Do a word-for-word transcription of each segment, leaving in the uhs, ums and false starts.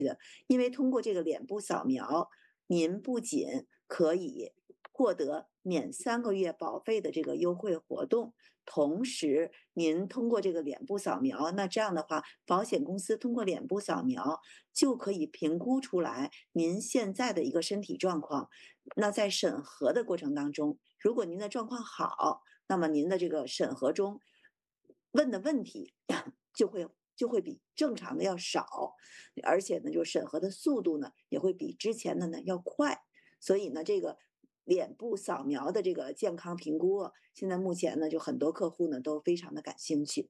因为通过这个脸部扫描，您不仅可以获得免三个月保费的这个优惠活动，同时您通过这个脸部扫描，那这样的话，保险公司通过脸部扫描就可以评估出来您现在的一个身体状况。那在审核的过程当中，如果您的状况好，那么您的这个审核中问的问题就会就会比正常的要少，而且呢，就审核的速度呢也会比之前的呢要快。所以呢，这个脸部扫描的这个健康评估啊，现在目前呢，就很多客户呢都非常的感兴趣。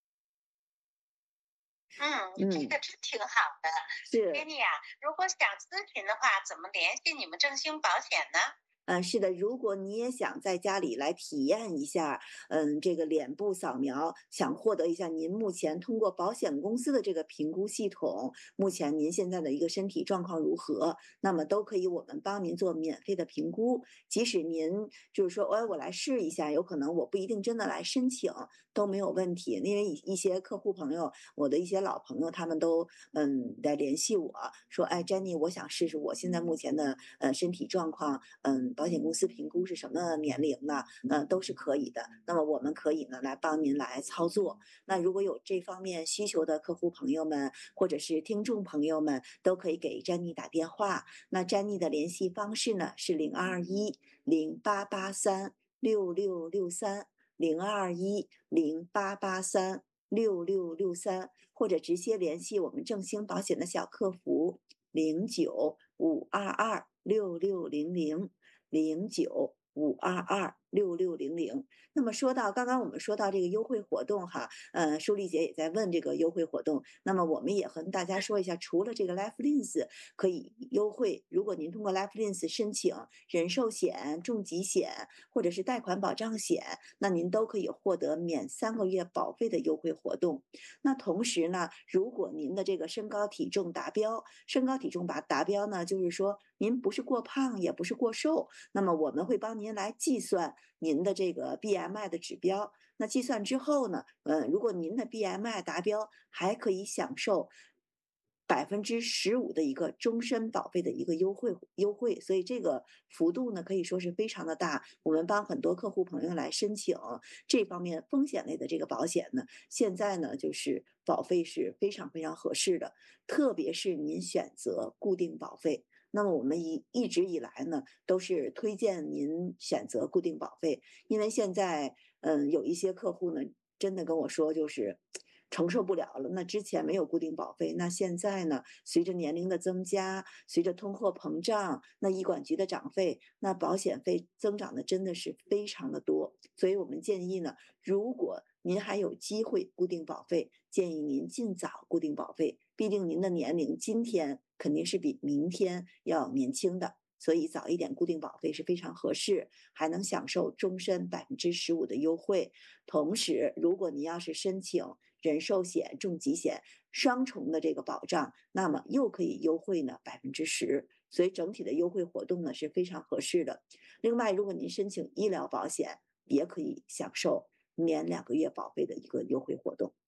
嗯，这嗯， 个真挺好的。 是。 Jenny 呀，如果想咨询的话，怎么联系你们正兴保险呢？ 嗯，是的，如果你也想在家里来体验一下，嗯，这个脸部扫描，想获得一下您目前通过保险公司的这个评估系统，目前您现在的一个身体状况如何，那么都可以我们帮您做免费的评估。即使您就是说，哎，我来试一下，有可能我不一定真的来申请都没有问题，因为一些客户朋友，我的一些老朋友，他们都嗯来联系我说，哎，Jenny，我想试试我现在目前的呃身体状况，嗯，保险公司评估是什么年龄呢？呃，都是可以的。那么我们可以呢来帮您来操作。那如果有这方面需求的客户朋友们，或者是听众朋友们，都可以给 Jenny 打电话。那 Jenny 的联系方式呢是零二一零八八三六六六三零二一零八八三六六六三，或者直接联系我们正兴保险的小客服零九五二二六六零零零九五二二六六零零。那么说到刚刚我们说到这个优惠活动哈，呃，舒丽姐也在问这个优惠活动。那么我们也和大家说一下，除了这个 Life Lens 可以优惠，如果您通过 Life Lens 申请人寿险、重疾险或者是贷款保障险，那您都可以获得免三个月保费的优惠活动。那同时呢，如果您的这个身高体重达标，身高体重达达标呢，就是说您不是过胖，也不是过瘦，那么我们会帮您来计算您的这个 B M I 的指标。那计算之后呢，呃，如果您的 B M I 达标，还可以享受百分之十五的一个终身保费的一个优惠优惠，所以这个幅度呢可以说是非常的大。我们帮很多客户朋友来申请这方面风险类的这个保险呢，现在呢就是保费是非常非常合适的，特别是您选择固定保费。那么我们一一直以来呢，都是推荐您选择固定保费，因为现在嗯有一些客户呢，真的跟我说就是承受不了了。那之前没有固定保费，那现在呢，随着年龄的增加，随着通货膨胀，那医管局的涨费，那保险费增长的真的是非常的多。所以我们建议呢，如果您还有机会固定保费，建议您尽早固定保费。毕竟您的年龄今天肯定是比明天要年轻的，所以早一点固定保费是非常合适，还能享受终身百分之十五的优惠。同时，如果您要是申请人寿险、重疾险双重的这个保障，那么又可以优惠呢百分之十。所以整体的优惠活动呢是非常合适的。另外，如果您申请医疗保险，也可以享受免两个月保费的一个优惠活动。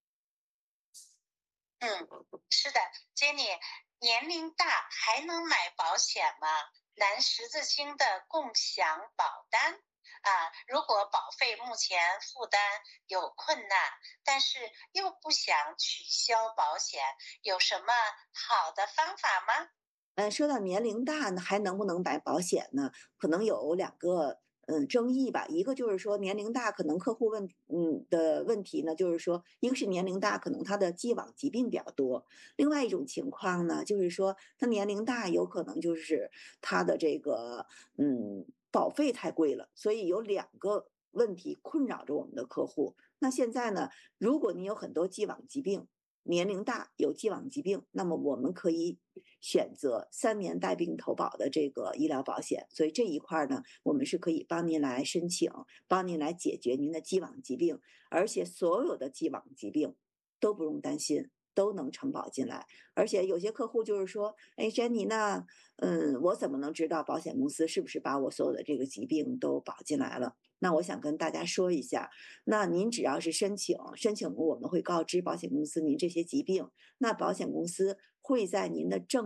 嗯，是的，Jenny，年龄大还能买保险吗？蓝十字星的共享保单啊，如果保费目前负担有困难，但是又不想取消保险，有什么好的方法吗？ 呃，说到年龄大呢，还能不能买保险呢？可能有两个嗯争议吧。一个就是说年龄大，可能客户问嗯的问题呢，就是说，一个是年龄大，可能他的既往疾病比较多；另外一种情况呢，就是说他年龄大，有可能就是他的这个嗯保费太贵了，所以有两个问题困扰着我们的客户。那现在呢，如果你有很多既往疾病，年龄大有既往疾病，那么我们可以选择三年带病投保的这个医疗保险。所以这一块呢，我们是可以帮您来申请，帮您来解决您的既往疾病，而且所有的既往疾病都不用担心。都能承保进来，而且有些客户就是说，哎，Jenny，那，嗯，我怎么能知道保险公司是不是把我所有的这个疾病都保进来了？那我想跟大家说一下，那您只要是申请，申请我们会告知保险公司您这些疾病，那保险公司会在您的正